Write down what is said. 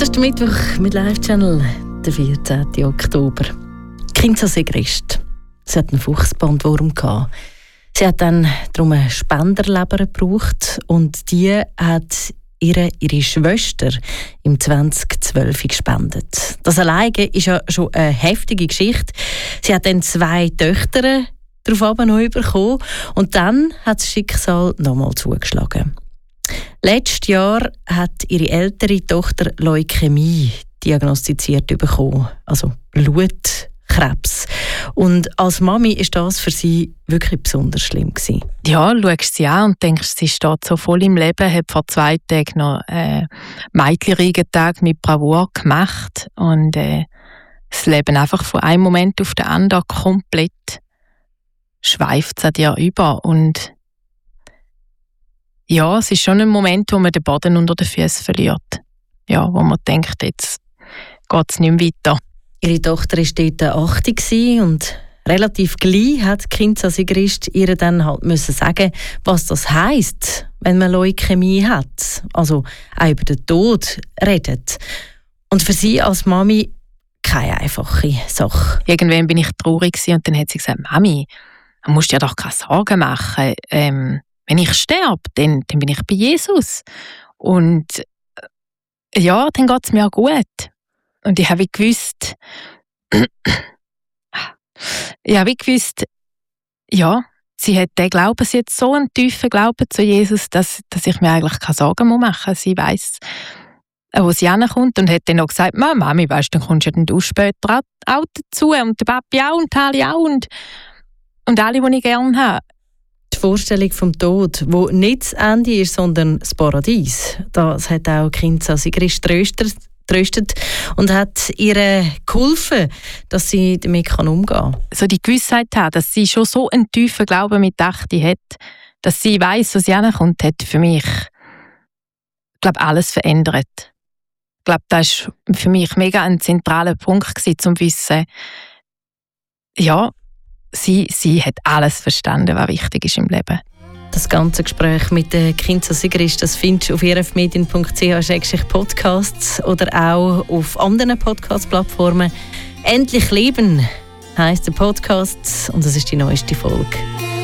Das ist der Mittwoch mit Live-Channel, der 14. Oktober. Kinza Sigrist. Sie hat einen Fuchsbandwurm gehabt. Sie hat dann darum eine Spenderleber gebraucht und die hat ihre Schwester im 2012 gespendet. Das alleine ist ja schon eine heftige Geschichte. Sie hat dann 2 Töchter darauf noch bekommen und dann hat das Schicksal nochmal zugeschlagen. Letztes Jahr hat ihre ältere Tochter Leukämie diagnostiziert bekommen, also Blutkrebs. Und als Mami ist das für sie wirklich besonders schlimm gewesen. Ja, schaust sie an und denkst, sie steht so voll im Leben, hat vor 2 Tagen noch Mädchenreigentag mit Bravour gemacht und das Leben einfach von einem Moment auf den anderen komplett schweift an dir über. Und ja, es ist schon ein Moment, wo man den Boden unter den Füßen verliert. Ja, wo man denkt, jetzt geht es nicht mehr weiter. Ihre Tochter war dort 80 und relativ gleich hat Kinza Sigrist ihr dann halt müssen sagen, was das heisst, wenn man Leukämie hat. Also auch über den Tod redet. Und für sie als Mami keine einfache Sache. Irgendwann bin ich traurig und dann hat sie gesagt, Mami, du musst dir doch keine Sorgen machen. Wenn ich sterbe, dann bin ich bei Jesus. Und ja, dann geht es mir auch gut. Und ich habe gewusst, ja, sie hat den Glauben, sie hat so einen tiefen Glauben zu Jesus, dass ich mir eigentlich keine Sorgen machen muss. Sie weiss, wo sie hinkommt und hat dann noch gesagt, Mami, weisst, dann kommst ja du später auch dazu und der Papi auch und Tali auch und alle, die ich gerne habe. Die Vorstellung vom Tod, wo nicht das Ende ist, sondern das Paradies, das hat auch Kinza Sigrist tröstet und hat ihr geholfen, dass sie damit umgehen kann. So die Gewissheit hat, dass sie schon so einen tiefen Glauben mit 8 hat, dass sie weiss, wo sie hinkommt, hat für mich, glaube alles verändert. Ich glaube, das war für mich mega ein zentraler Punkt gewesen, zum Wissen, ja, sie hat alles verstanden, was wichtig ist im Leben. Das ganze Gespräch mit Kinza Sigrist, das findest du auf erfmedien.ch/podcasts oder auch auf anderen Podcast-Plattformen. «Endlich leben» heisst der Podcast und das ist die neueste Folge.